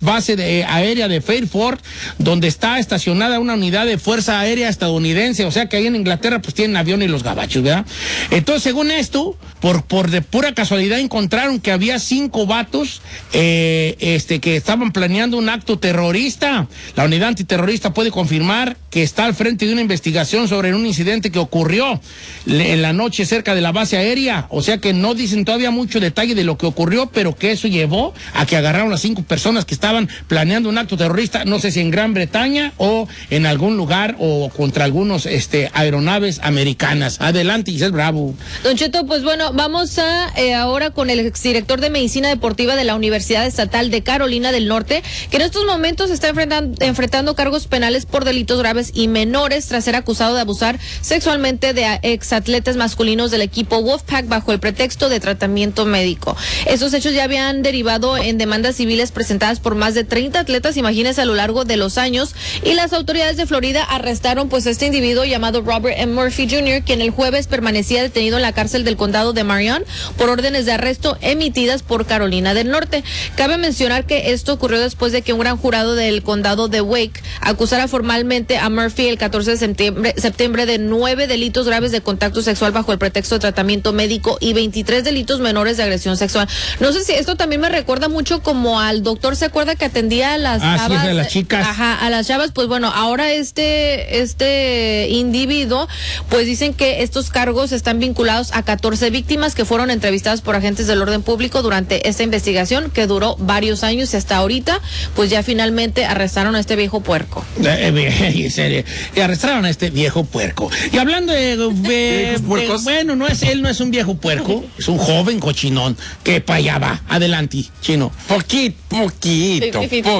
base aérea de Fairford, donde está estacionada una unidad de Fuerza Aérea estadounidense. O sea que ahí en Inglaterra pues tienen aviones y los gabachos, ¿verdad? Entonces, según esto, por de pura casualidad encontraron que había 5 vatos que estaban planeando un acto terrorista. La unidad antiterrorista puede confirmar que está al frente de una investigación sobre un incidente que ocurrió en la noche cerca de la base aérea. O sea que no dicen todavía mucho detalle de lo que ocurrió, pero que eso llevó a que agarraron a 5 personas que estaban planeando un acto terrorista, no sé si en Gran Bretaña o en algún lugar o contra algunos aeronaves americanas. Adelante, Giselle Bravo. Don Cheto, pues bueno, vamos ahora con el exdirector de Medicina Deportiva de la Universidad Estatal de Carolina del Norte, que en estos momentos está enfrentando cargos penales por delitos graves y menores tras ser acusado de abusar sexualmente de exatletas masculinos del equipo Wolfpack bajo el pretexto de tratamiento médico. Estos hechos ya habían derivado en demandas civiles presentadas por más de 30 atletas, imagínense, a lo largo de los años, y las autoridades de Florida arrestaron pues a este individuo llamado Robert M. Murphy Jr., quien el jueves permanecía detenido en la cárcel del condado de Marion por órdenes de arresto emitidas por Carolina del Norte. Cabe mencionar que esto ocurrió después de que un gran jurado del condado de Wake acusara formalmente a Murphy el 14 de septiembre de 9 delitos graves de contacto sexual bajo el pretexto de tratamiento médico y 23 delitos menores de agresión sexual. No sé si esto también me recuerda mucho como al doctor, ¿se acuerda que atendía a las chavas? Sí, a las chicas. Ajá, a las chavas. Pues bueno, ahora este individuo, pues dicen que estos cargos están vinculados a 14 víctimas que fueron entrevistadas por agentes del orden público durante esta investigación que duró varios años y hasta ahorita, pues ya finalmente arrestaron a este viejo puerco. Arrestaron a este viejo puerco. Y hablando bueno, él no es un viejo puerco, es un joven cochinón que para allá va. Adelante, Chino. Poquito.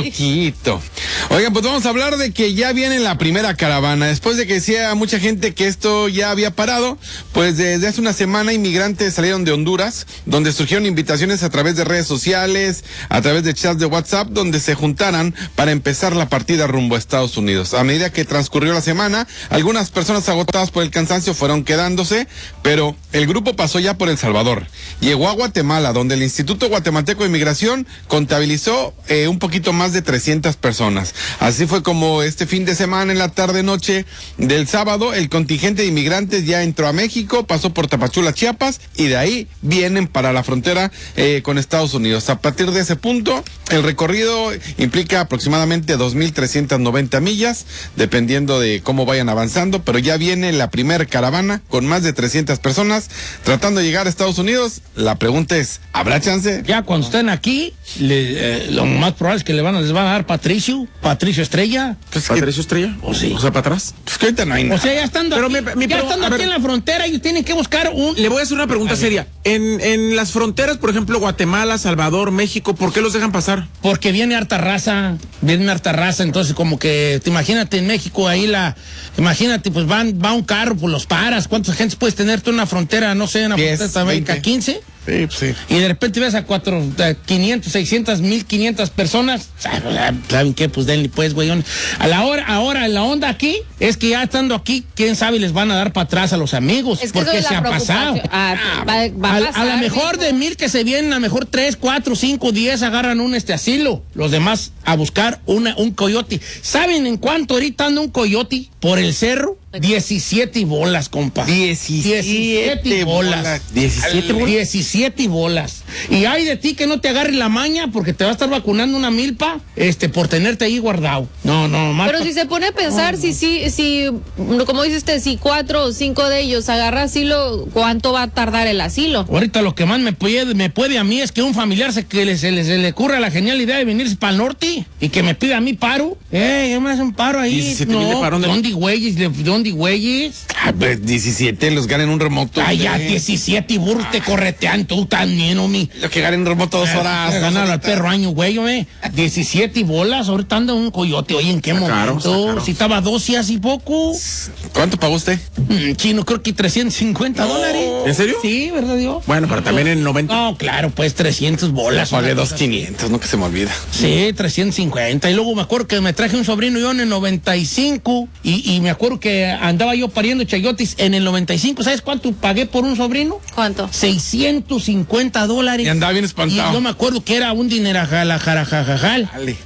Oigan, pues vamos a hablar de que ya viene la primera caravana. Después de que decía mucha gente que esto ya había parado, pues desde hace una semana inmigrantes salieron de Honduras, donde surgieron invitaciones a través de redes sociales, a través de chats de WhatsApp, donde se juntaran para empezar la partida rumbo a Estados Unidos. A medida que transcurrió la semana, algunas personas agotadas por el cansancio fueron quedándose, pero el grupo pasó ya por El Salvador. Llegó a Guatemala, donde el Instituto Guatemalteco de Inmigración contabilizó un poquito más de 300 personas. Así fue como este fin de semana, en la tarde-noche del sábado, el contingente de inmigrantes ya entró a México, pasó por Tapachula, Chiapas, y de ahí vienen para la frontera con Estados Unidos. A partir de ese punto, el recorrido implica aproximadamente 2,390 millas, dependiendo de cómo vayan avanzando, pero ya viene la primera caravana con más de 300 personas tratando de llegar a Estados Unidos. La pregunta es, ¿habrá chance? Ya cuando estén aquí, lo más probable es que les van a dar Patricio Estrella. ¿Patricio Estrella? ¿O sí? O sea, para atrás. Pues que ahorita no hay nada. O sea, ya estando aquí en la frontera, ellos tienen que buscar Le voy a hacer una pregunta seria. En las fronteras, por ejemplo, Guatemala, Salvador, México, ¿por qué los dejan pasar? Porque viene harta raza, entonces como que, imagínate en México, imagínate, pues va un carro, pues los paras, ¿cuántas gentes puedes tener tú en una frontera, no sé, en una 10, frontera de América? 15. Sí. Y de repente ves a 500, 600, 1,500 personas. ¿Saben qué? Pues denle pues, güeyón. Ahora, la onda aquí es que ya estando aquí, quién sabe, les van a dar para atrás a los amigos. Es que porque se ha pasado. A lo mejor de 1,000 que se vienen, a lo mejor 3, 4, 5, 10 agarran un asilo. Los demás a buscar un coyote. ¿Saben en cuánto ahorita anda un coyote por el cerro? 17 bolas, compa. 17 bolas. 17 bolas. Y hay de ti que no te agarre la maña porque te va a estar vacunando una milpa por tenerte ahí guardado. No, más. Pero si se pone a pensar, si como dice usted, si 4 o 5 de ellos agarra asilo, ¿cuánto va a tardar el asilo? Ahorita lo que más me puede a mí es que un familiar se le ocurra la genial idea de venirse para el norte y que me pida a mí paro. Ya me hace un paro ahí. 17,000 de paro. ¿Dónde güeyes? 17 los ganan un remoto. Ay, ya 17 burros te corretean tú también, homie. Lo que ganan un remoto 2 horas. Ganar al perro año, güey, homie. 17 bolas, ahorita anda un coyote. Oye, ¿en qué momento? Caro. Si estaba 12 hace poco. ¿Cuánto pagó usted? Chino, creo que $350. ¿En serio? Sí, ¿verdad, Dios? Bueno, pero también en 90. No, claro, pues 300 bolas. Pagué 2,500, no que se me olvida. Sí, 350. Y luego me acuerdo que me traje un sobrino yo en el 95 y me acuerdo que andaba yo pariendo chayotes en el 95. ¿Sabes cuánto pagué por un sobrino? ¿Cuánto? $650. Y andaba bien espantado. Y yo me acuerdo que era un dinerajal.